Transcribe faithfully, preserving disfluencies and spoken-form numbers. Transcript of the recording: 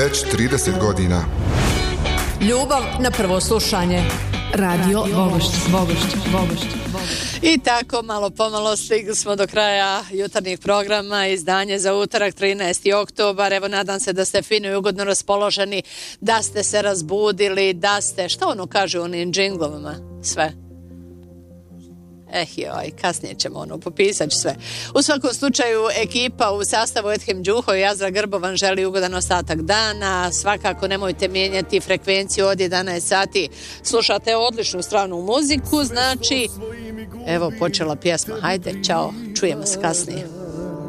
već trideset godina. Ljubav na prvo slušanje. Radio Vogošće, Vogošće, Vogošće. I tako malo pomalo stigli smo do kraja jutarnjih programa, izdanje za utorak trinaesti oktobar. Evo, nadam se da ste fino i ugodno raspoloženi, da ste se razbudili, da ste, šta ono kaže u onim džinglovima, sve. Eh joj, kasnije ćemo ono popisat sve. U svakom slučaju ekipa u sastavu Ethem Đuho i Azra Grbo vam želi ugodan ostatak dana. Svakako nemojte mijenjati frekvenciju od jedanaest sati. Slušate odličnu stranu muziku, znači evo počela pjesma. Hajde, čao, čujemo se kasnije.